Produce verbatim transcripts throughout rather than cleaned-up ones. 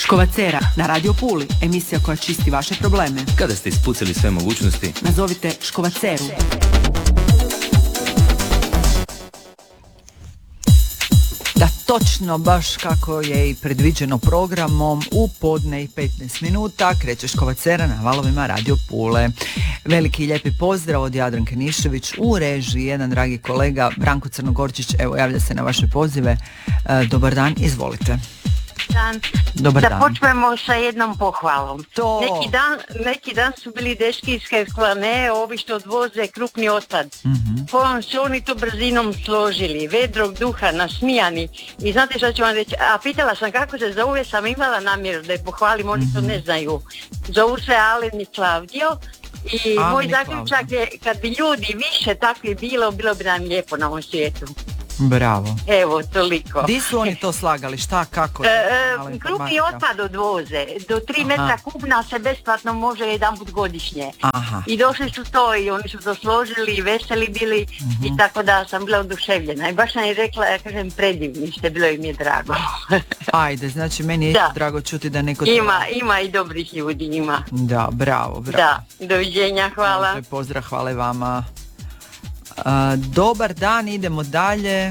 Škovacera na Radio Puli, emisija koja čisti vaše probleme. Kada ste ispucali sve mogućnosti, nazovite Škovaceru. Da, točno, baš kako je i predviđeno programom, u podne i petnaest minuta kreće Škovacera na valovima Radio Pule. Veliki i lijepi pozdrav od Jadranke Nišević, u režiji jedan dragi kolega Branko Crnogorčić, evo javlja se na vaše pozive. E, dobar dan, izvolite. Dan. Dobar da dan. počnemo sa jednom pohvalom. To. Neki dan, neki dan su bili dečki iz Herklane, ovi što odvoze krupni otpad. Mm-hmm. Kojom su oni to brzinom složili, vedrog duha, nasmijani. I znate što ću vam reći? A pitala sam kako se zove, sam imala namjeru da je pohvalim, oni to ne znaju. Zovu se Alen i Klavdio. I Alen moj i zaključak je, kad bi ljudi više takvi bilo, bilo bi nam lijepo na ovom svijetu. Bravo. Evo, toliko. Di su oni to slagali, šta, kako? E, e, krupni otpad odvoze, do tri metra kubna se besplatno može jedan put godišnje. Aha. I došli su to i oni su to složili i veseli bili, uh-huh. I tako da sam bila oduševljena. I baš sam je rekla, ja kažem, predivni ste, bilo im je drago. Ajde, znači meni je da. drago čuti da neko... Ima, ima i dobrih ljudi, ima. Da, bravo, bravo. Da, doviđenja, hvala. Može, pozdrav, hvala i vama. Uh, dobar dan, idemo dalje.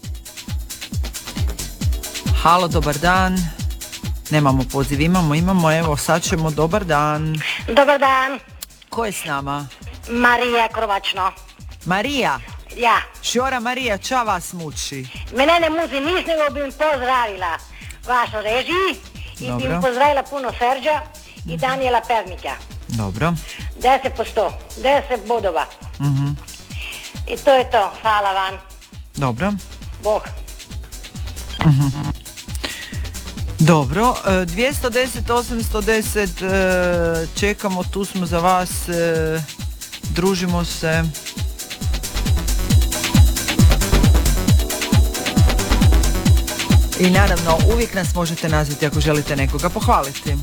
Halo, dobar dan. Nemamo poziv, imamo, imamo, evo, sad ćemo, dobar dan. Dobar dan. Ko je s nama? Marija Krovačno. Marija? Ja. Šjora Marija, ča vas muči? Mene ne muzi nis, nego bi im pozdravila vašu režiji i Dobro. bi im pozdravila puno Serđa i Danijela Pernića. Dobro. deset po sto, deset bodova. Mhm. I to je to, hvala vam. Dobro. Bog. Mhm. Dobro, dvjesto deset, osamsto deset, čekamo, tu smo za vas, družimo se. I naravno, uvijek nas možete nazvati ako želite nekoga pohvaliti.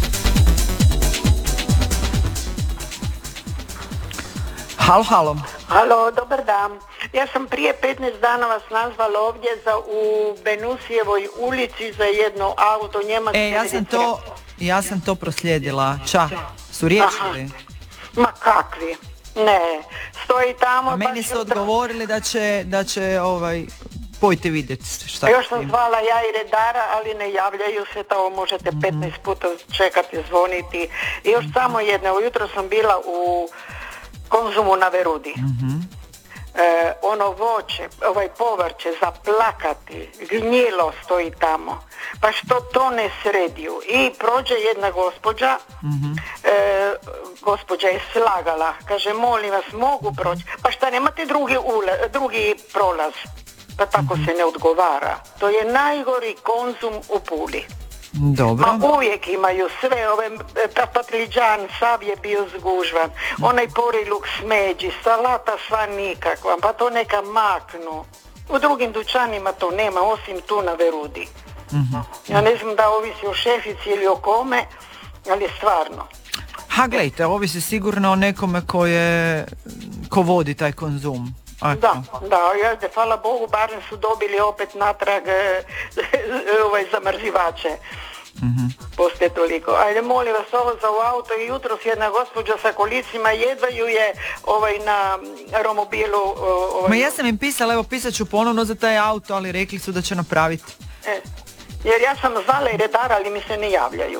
Halo, halo. Halo, dobar dan. Ja sam prije petnaest dana vas nazvala ovdje za u Benusijevoj ulici za jedno auto njemačke. E, ja sam to, ja sam to proslijedila. Ča, su riješili? Ma kakvi? Ne, stoji tamo. A meni su odgovorili da će, da će ovaj, pojte vidjeti šta. Još sam zvala ja i redara, ali ne javljaju se, tamo možete mm-hmm. petnaest puta čekati, zvoniti. I još mm-hmm. samo jedno, ujutro sam bila u Konzumu na Verudi. Mm-hmm. E, ono voće, ovaj povrće za plakati, gnjilo stoji tamo. Pa što to ne srediju? I prođe jedna gospođa, mm-hmm. e, gospođa je slagala, kaže, molim vas, mogu proći? Pa šta, nemate drugi, ule, drugi prolaz? Pa tako mm-hmm. se ne odgovara. To je najgori Konzum u Puli. Dobro. Ma uvijek imaju sve, ove, patliđan sav je bio zgužvan, onaj poriluk smeđi, salata sva nikakva, pa to neka maknu. U drugim dućanima to nema, osim tu na Verudi. Mm-hmm. Ja ne znam da ovisi o šefici ili o kome, ali stvarno. Ha, gledajte, ovisi sigurno o nekome ko je, ko vodi taj Konzum. Ako. Da, da, jeste, hvala Bogu, barem su dobili opet natrag e, ovaj zamrzivače. Mm-hmm. Poslije toliko. Ajde, molim vas, ovo za u auto i jutros jedna gospođa sa kolicima, jedva ju je ovaj, na romobilu... Ovaj... Ma ja sam im pisala, evo pisat ću ponovno za taj auto, ali rekli su da će napraviti. E, jer ja sam zvala i redara, ali mi se ne javljaju.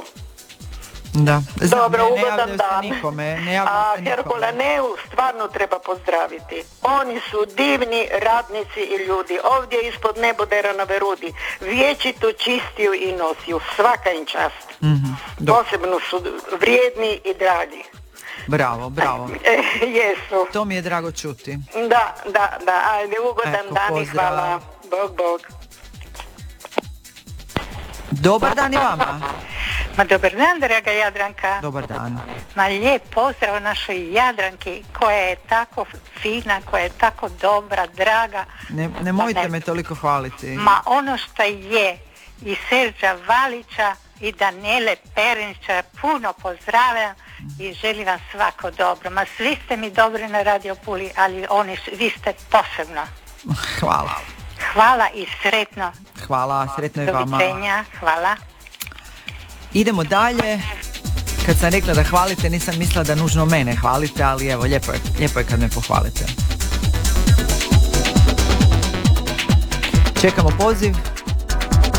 Da. Znam, dobro, ne, ne ugodan dan. Nikome, ne a Herkulaneu stvarno treba pozdraviti. Oni su divni radnici i ljudi. Ovdje ispod nebodera na Verudi vječito čistiju i nosiju. Svaka im čast. Mm-hmm. Posebno su vrijedni i dragi. Bravo, bravo. E, jesu. To mi je drago čuti. Da, da, da. Ajde, ugodan Eko, dan i hvala. Bog, bog. Dobar dan i vama. Ma dobar dan, draga Jadranka. Dobar dan. Ma lijep pozdrav našoj Jadranki koja je tako fina, koja je tako dobra, draga. Ne, nemojte ne, me toliko hvaliti. Ma ono što je i Serđa Valića i Danijele Pernića puno pozdravljam i želim vam svako dobro. Ma svi ste mi dobri na Radio Puli, ali oni, vi ste posebno. Hvala. Hvala i sretno. Hvala, sretno i vama. Doviđenja, hvala. Idemo dalje. Kad sam rekla da hvalite, nisam mislila da nužno mene hvalite, ali evo, lijepo je, lijepo je kad me pohvalite. Čekamo poziv.